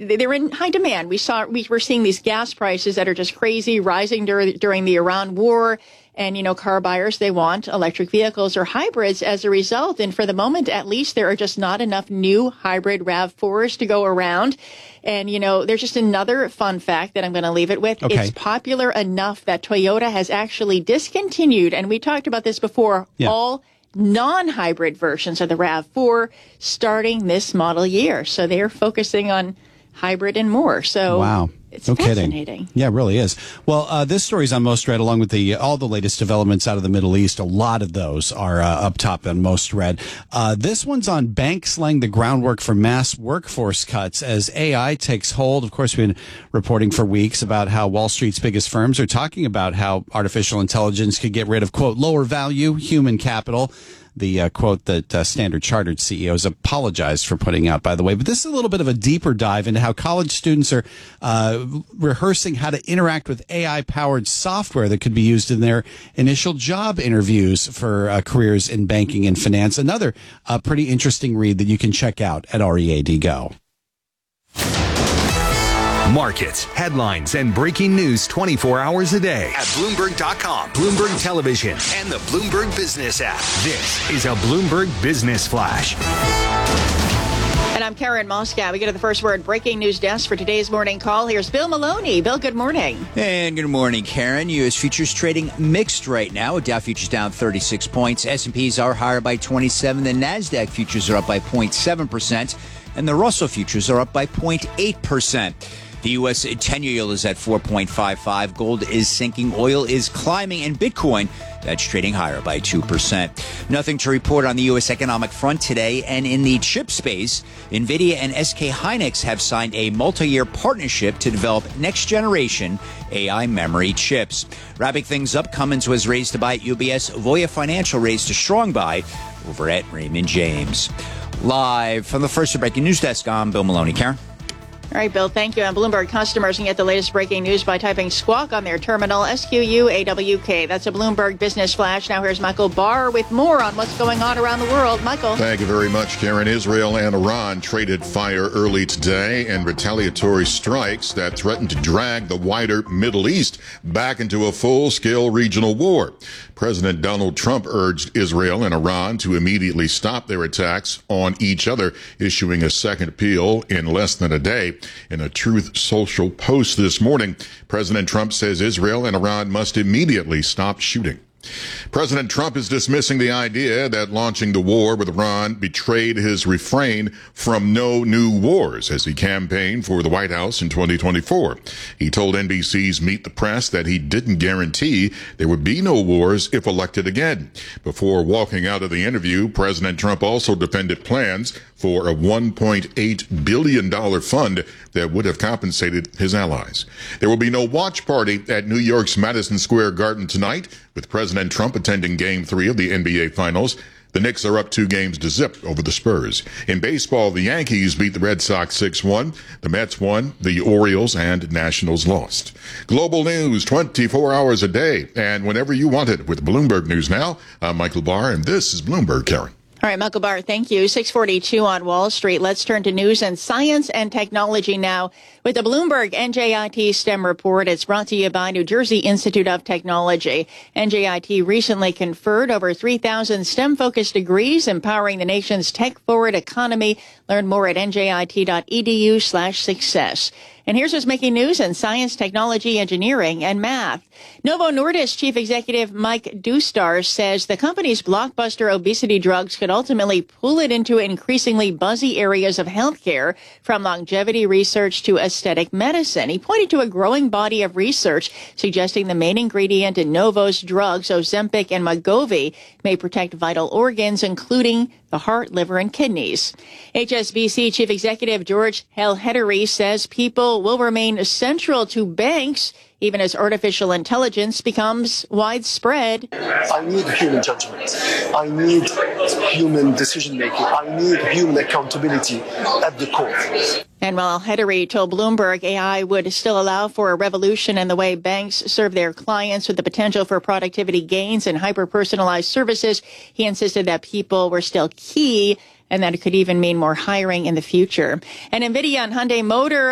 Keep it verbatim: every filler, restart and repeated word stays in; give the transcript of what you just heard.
they're in high demand. We saw, we were seeing these gas prices that are just crazy, rising during, during the Iran war. And, you know, car buyers, they want electric vehicles or hybrids as a result. And for the moment, at least, there are just not enough new hybrid RAV fours to go around. And, you know, there's just another fun fact that I'm going to leave it with. Okay. It's popular enough that Toyota has actually discontinued, and we talked about this before, yeah. all non-hybrid versions of the RAV four starting this model year. So they're focusing on hybrid and more. So wow. It's no fascinating. Kidding. Yeah, it really is. Well, uh, this story's on Most Read, along with the all the latest developments out of the Middle East. A lot of those are uh, up top on Most Read. Uh, this one's on banks laying the groundwork for mass workforce cuts as A I takes hold. Of course, we've been reporting for weeks about how Wall Street's biggest firms are talking about how artificial intelligence could get rid of, quote, lower value human capital. The uh, quote that uh, Standard Chartered C E Os apologized for putting out, by the way. But this is a little bit of a deeper dive into how college students are uh, rehearsing how to interact with A I-powered software that could be used in their initial job interviews for uh, careers in banking and finance. Another uh, pretty interesting read that you can check out at R E A D Go. Markets, headlines, and breaking news twenty-four hours a day at Bloomberg dot com, Bloomberg Television, and the Bloomberg Business app. This is a Bloomberg Business Flash. And I'm Karen Moscow. We go to the first word breaking news desk for today's morning call. Here's Bill Maloney. Bill, good morning. And good morning, Karen. U S futures trading mixed right now. Dow futures down thirty-six points. S and P's are higher by twenty-seven. The NASDAQ futures are up by zero point seven percent. And the Russell futures are up by zero point eight percent. The U S ten-year yield is at four point five five. Gold is sinking. Oil is climbing. And Bitcoin, that's trading higher by two percent. Nothing to report on the U S economic front today. And in the chip space, NVIDIA and S K Hynix have signed a multi-year partnership to develop next-generation A I memory chips. Wrapping things up, Cummins was raised to buy at U B S. Voya Financial raised a strong buy over at Raymond James. Live from the first breaking news desk, I'm Bill Maloney. Karen? All right, Bill, thank you. And Bloomberg customers can get the latest breaking news by typing Squawk on their terminal, S Q U A W K. That's a Bloomberg Business Flash. Now here's Michael Barr with more on what's going on around the world. Michael. Thank you very much, Karen. Israel and Iran traded fire early today in retaliatory strikes that threaten to drag the wider Middle East back into a full-scale regional war. President Donald Trump urged Israel and Iran to immediately stop their attacks on each other, issuing a second appeal in less than a day. In a Truth Social post this morning, President Trump says Israel and Iran must immediately stop shooting. President Trump is dismissing the idea that launching the war with Iran betrayed his refrain from no new wars as he campaigned for the White House in twenty twenty-four. He told N B C's Meet the Press that he didn't guarantee there would be no wars if elected again. Before walking out of the interview, President Trump also defended plans for a one point eight billion dollars fund that would have compensated his allies. There will be no watch party at New York's Madison Square Garden tonight, with President Trump attending Game three of the N B A Finals. The Knicks are up two games to zip over the Spurs. In baseball, the Yankees beat the Red Sox six one. The Mets won. The Orioles and Nationals lost. Global news twenty-four hours a day and whenever you want it with Bloomberg News Now. I'm Michael Barr, and this is Bloomberg, Karen. All right, Michael Barr, thank you. six forty-two on Wall Street. Let's turn to news and science and technology now with the Bloomberg N J I T STEM report. It's brought to you by New Jersey Institute of Technology. N J I T recently conferred over three thousand STEM-focused degrees, empowering the nation's tech-forward economy. Learn more at N J I T dot E D U slash success. And here's what's making news in science, technology, engineering, and math. Novo Nordisk Chief Executive Mike Doustar says the company's blockbuster obesity drugs could ultimately pull it into increasingly buzzy areas of healthcare, from longevity research to aesthetic medicine. He pointed to a growing body of research suggesting the main ingredient in Novo's drugs, Ozempic and Wegovy, may protect vital organs, including the heart, liver, and kidneys. H S B C Chief Executive George Elhedery says people will remain central to banks even as artificial intelligence becomes widespread. I need human judgment. I need human decision-making. I need human accountability at the core. And while Elhedery told Bloomberg A I would still allow for a revolution in the way banks serve their clients with the potential for productivity gains and hyper-personalized services, he insisted that people were still key and that it could even mean more hiring in the future. And NVIDIA and Hyundai Motor